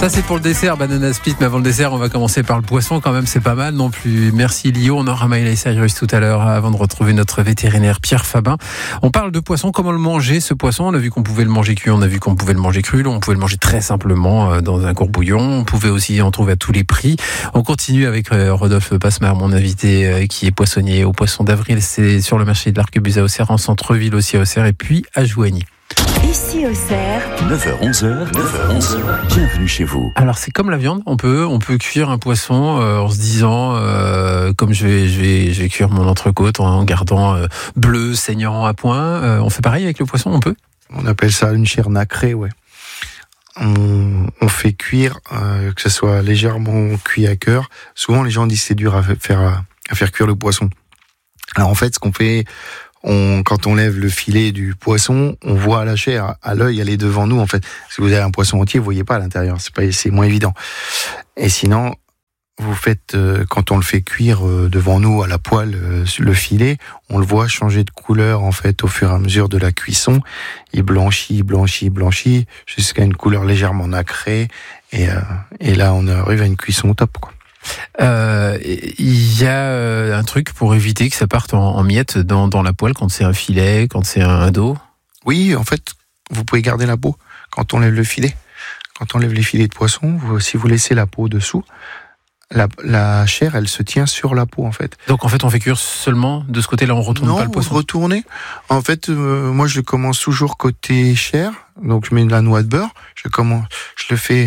Ça c'est pour le dessert, banana split, mais avant le dessert on va commencer par le poisson quand même, c'est pas mal non plus. Merci Lio, on aura Miley Cyrus tout à l'heure avant de retrouver notre vétérinaire Pierre Fabin. On parle de poisson, comment le manger ce poisson? On a vu qu'on pouvait le manger cuit, on a vu qu'on pouvait le manger cru, on pouvait le manger très simplement dans un courbouillon, on pouvait aussi en trouver à tous les prix. On continue avec Rodolphe Passemard, mon invité qui est poissonnier au Poisson d'Avril, c'est sur le marché de l'Arquebuse à Auxerre, en centre-ville aussi à Auxerre et puis à Joigny. Ici Auxerre, 9h-11h, bienvenue chez vous. Alors c'est comme la viande, on peut cuire un poisson en se disant comme je vais cuire mon entrecôte en gardant bleu, saignant à point. On fait pareil avec le poisson, on peut? On appelle ça une chair nacrée, ouais. On fait cuire, que ce soit légèrement cuit à cœur. Souvent les gens disent que c'est dur à faire cuire le poisson. Alors en fait ce qu'on fait, quand on lève le filet du poisson, on voit la chair à l'œil, elle est devant nous en fait. Si vous avez un poisson entier, vous voyez pas à l'intérieur, c'est moins évident. Et sinon, vous faites quand on le fait cuire devant nous à la poêle, le filet, on le voit changer de couleur en fait au fur et à mesure de la cuisson. Il blanchit jusqu'à une couleur légèrement nacrée et là on arrive à une cuisson au top quoi. Il y a un truc pour éviter que ça parte en miettes dans la poêle quand c'est un filet, quand c'est un dos? Oui, en fait, vous pouvez garder la peau quand on lève le filet. Quand on lève les filets de poisson, si vous laissez la peau dessous, la chair, elle se tient sur la peau en fait. Donc en fait, on fait cuire seulement de ce côté-là, on retourne pas le poisson? Non, vous retournez. En fait, moi je commence toujours côté chair, donc je mets de la noix de beurre. Je le fais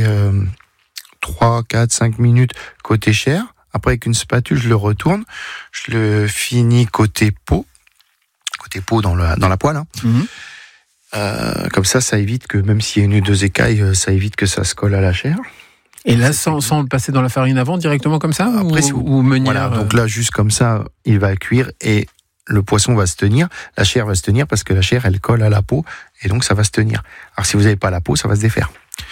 3, 4, 5 minutes côté chair. Après, avec une spatule, je le retourne. Je le finis côté peau dans la poêle. Hein. Mm-hmm. Comme ça évite que, même s'il y a une ou deux écailles, ça évite que ça se colle à la chair. Et là, sans le passer dans la farine avant, directement comme ça? Après, ou meunière, voilà, donc là, juste comme ça, il va cuire et le poisson va se tenir. La chair va se tenir parce que la chair, elle colle à la peau et donc ça va se tenir. Alors, si vous n'avez pas la peau, ça va se défaire.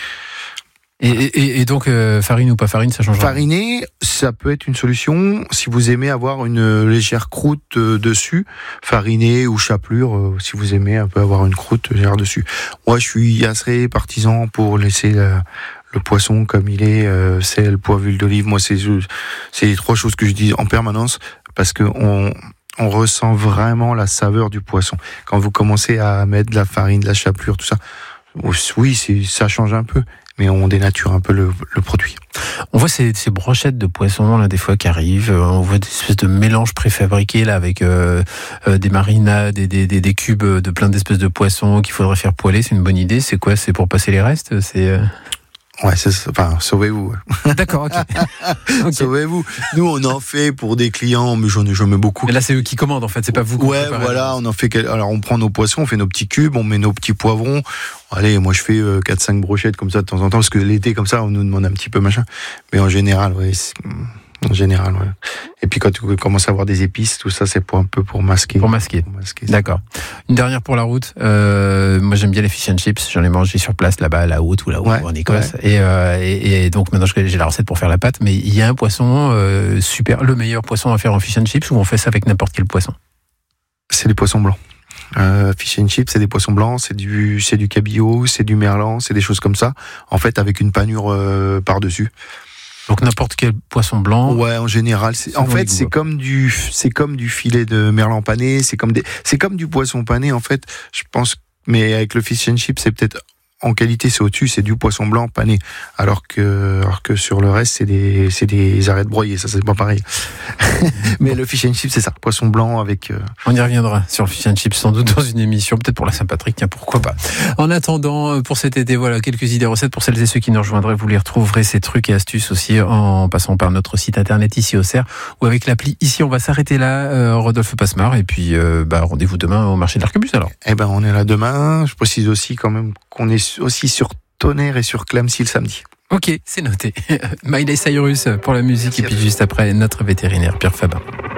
Et donc, farine ou pas farine, ça change rien? Fariner, ça peut être une solution si vous aimez avoir une légère croûte dessus. Fariner ou chapelure, si vous aimez un peu avoir une croûte légère dessus. Moi, je suis assez partisan pour laisser le poisson comme il est, sel, poivre, huile d'olive. Moi, c'est les trois choses que je dis en permanence parce que on ressent vraiment la saveur du poisson. Quand vous commencez à mettre de la farine, de la chapelure, tout ça, oui, ça change un peu. Mais on dénature un peu le produit. On voit ces brochettes de poisson là des fois qui arrivent. On voit des espèces de mélanges préfabriqués là avec des marinades, des cubes de plein d'espèces de poissons qu'il faudrait faire poêler. C'est une bonne idée. C'est quoi? C'est pour passer les restes? Ouais, sauvez-vous. D'accord, ok. Okay. Sauvez-vous. Nous, on en fait pour des clients, mais j'en ai beaucoup. Mais là, c'est eux qui commandent, en fait, c'est pas vous qui préparez. Voilà, on en fait. Alors, on prend nos poissons, on fait nos petits cubes, on met nos petits poivrons. Allez, moi, je fais 4-5 brochettes comme ça de temps en temps, parce que l'été, comme ça, on nous demande un petit peu machin. Mais en général, ouais. Et puis quand vous commencez à avoir des épices, tout ça, c'est pour masquer. Pour masquer. D'accord. Une dernière pour la route. Moi, j'aime bien les fish and chips. J'en ai mangé sur place là-bas, à la Haute ou là-haut en Écosse. Ouais. Et donc maintenant, j'ai la recette pour faire la pâte. Mais il y a un poisson super, le meilleur poisson à faire en fish and chips, ou on fait ça avec n'importe quel poisson? C'est des poissons blancs. Fish and chips, c'est des poissons blancs, c'est du cabillaud, c'est du merlan, c'est des choses comme ça. En fait, avec une panure par-dessus. Donc n'importe quel poisson blanc. Ouais, en général, c'est comme du filet de merlan pané, c'est comme du poisson pané en fait. Je pense, mais avec le fish and chip, c'est peut-être en qualité, c'est au-dessus, c'est du poisson blanc pané, alors que sur le reste, c'est des arêtes broyées, ça c'est pas pareil. Mais le fish and chip, c'est ça, poisson blanc avec. On y reviendra sur le fish and chip sans doute dans une émission, peut-être pour la Saint-Patrick, tiens, pourquoi pas. En attendant, pour cet été, voilà quelques idées recettes pour celles et ceux qui nous rejoindraient. Vous les retrouverez, ces trucs et astuces aussi en passant par notre site internet Ici Auxerre ou avec l'appli Ici. On va s'arrêter là, Rodolphe Passemard, et puis rendez-vous demain au marché de l'Arquebuse alors. On est là demain. Je précise aussi quand même qu'on est aussi sur Tonnerre et sur Clamecy le samedi. Ok, c'est noté. Miley Cyrus pour la musique. Merci. Et puis juste après, notre vétérinaire Pierre Fabin.